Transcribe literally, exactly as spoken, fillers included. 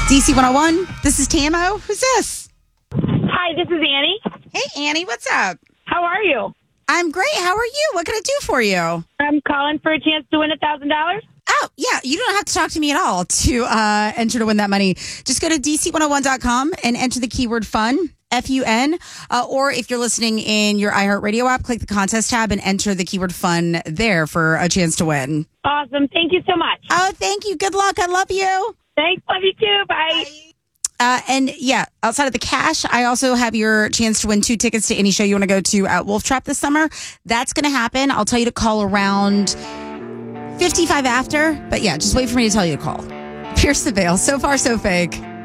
D C one oh one, this is Tamo. Who's this? Hi, this is Annie. Hey, Annie, what's up? How are you? I'm great. How are you? What can I do for you? I'm calling for a chance to win one thousand dollars. Oh, yeah. You don't have to talk to me at all to uh, enter to win that money. Just go to D C one oh one dot com and enter the keyword fun, F U N. Uh, or if you're listening in your iHeartRadio app, click the contest tab and enter the keyword fun there for a chance to win. Awesome. Thank you so much. Oh, thank you. Good luck. I love you. Thanks. Love you too. Bye. Bye. Uh, and yeah, outside of the cash, I also have your chance to win two tickets to any show you want to go to at Wolf Trap this summer. That's going to happen. I'll tell you to call around fifty-five after. But yeah, just wait for me to tell you to call. Pierce the Veil. So far, so fake.